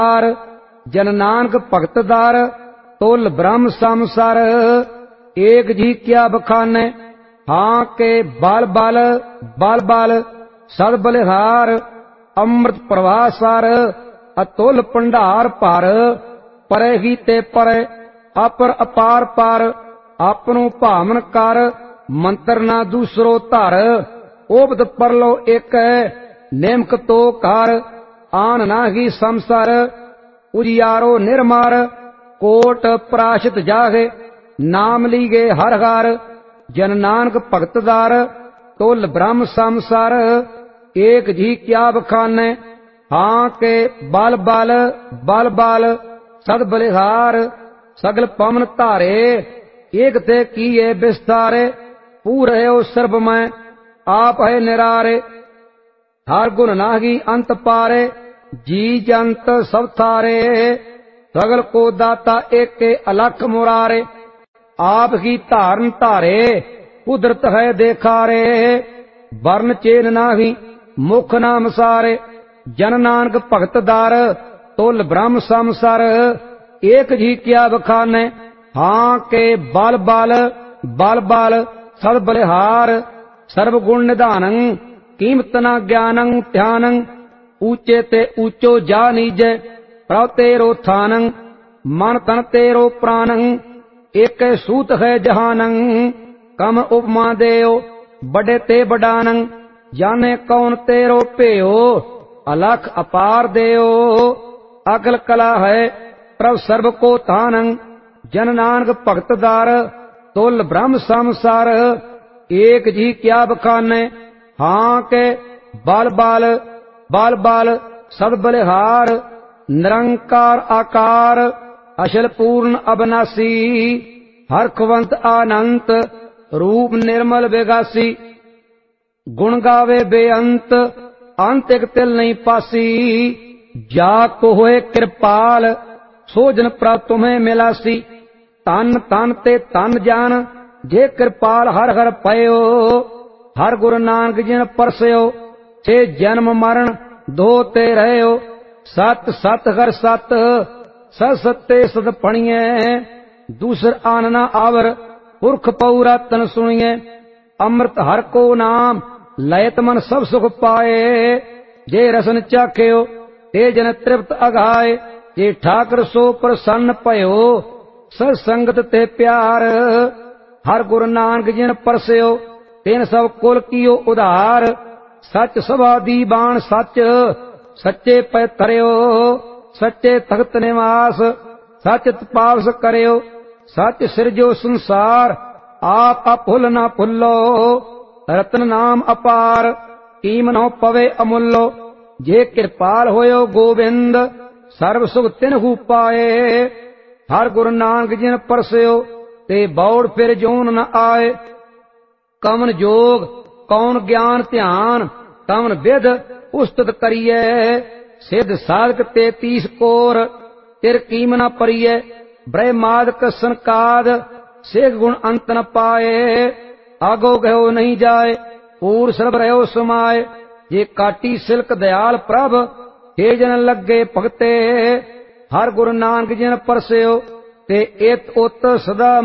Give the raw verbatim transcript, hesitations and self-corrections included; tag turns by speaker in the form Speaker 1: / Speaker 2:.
Speaker 1: जन नानक भगत दार तुल ब्रह्म समसर। एक जी क्या बखाने हाँ के बाल बाल बाल बाल सद बलिहार। अमृत प्रवाह सार अतुल भंडार पार। परे ही ते परे अपर अपार पार। आपनों भावन कर मंत्र ना दूसरो धर। ओबद परलो एक निमक तो कर। आन ना ही समसर उजियारो निर्मार। कोट प्राशित जागे नाम लीगे हर हर। जन नानक भगत दार तुल ब्रह्म समसर। एक जी क्या बखाने हाँ के बाल बाल बाल बाल सद बलिहार। सगल पवन धारे एक ते किए विस्तारे। पूरे ओ सर्ब में आप है निरारे। हर गुण नागी अंत पारे जी जंत सब थारे। सगल को दाता एक के अलख मुरारे। आप ही धारन धारे कुदरत है देखारे। वर्ण चेन नाही मुख नाम सारे। जन नानक भगत दार तुल ब्रह्म समसर। एक जी क्या बखाने हाँ के बाल बाल बाल बाल सद बलिहार। सर्व गुण निधानं कीमत ना ज्ञानं ध्यानं। ऊंचे ते ऊंचो जा नीजे प्रभ तेरो थानं। मन तन तेरो प्राणं एक सूत है जहानं। कम उपमा देओ बड़े ते बडानं। जाने कौन तेरो पेयो अलख अपार देओ। अकल कला है प्रभ सर्व को थानं। जन नानक भगत दार तुल ब्रह्म समसर। एक जी क्या बखाने हाँ के बाल बाल बाल बाल सद बलिहार। निरंकार आकार अचल पूर्ण अविनाशी। हरखवंत अनंत रूप निर्मल विगासी। गुण गावे बेअंत अंत एक तिल नहीं पासी। जा को होए कृपाल सोजन प्रभ तुम्हें मिलासी। तन तन ते तन जान जे कृपाल हर हर पयो। हर गुरु नानक जिन परसयो छे जन्म मरण दो ते रहो। सत सत हर सत सत सत्ते सत पणिए। दूसर आनना आवर पुरख पौरा तन सुनिए। अमृत हर को नाम लयत मन सब सुख पाए। जे रसन चाख्यो ते जन तृप्त अघाए। जे ठाकर सो प्रसन्न पयो सत्संगत ते प्यार। हर गुरु नानक जिन परसयो तेन सब कुल कियो उधार। सच सभा दी बाण सच सच्चे पै तरयो। सच्चे तख्त निवास सच तपावस करयो। सच सिरजो संसार आप अफुल ना फुल्लो। रतन नाम अपार कीमनो पवे अमुल्लो। जे कृपाल होयो गोविंद सर्व सुख तिन्हु पाए। हर गुरु नानक जिन परसयो ते बौड़ फिर जोन न आए। कवन जोग कौन ज्ञान ध्यान कवन विध उस्तत करिए। सिद्ध साधक ते तीस कोर तिर कीम न परिए। ब्रह्मादक संकाद सेख गुण अंत न पाए। आगो गयो नहीं जाए पूर सर्व रहो समाए। ये काटी सिल्क दयाल प्रभ हे जन लगे भगते। हर गुरु नानक जिन परसयो ते इत उत सदा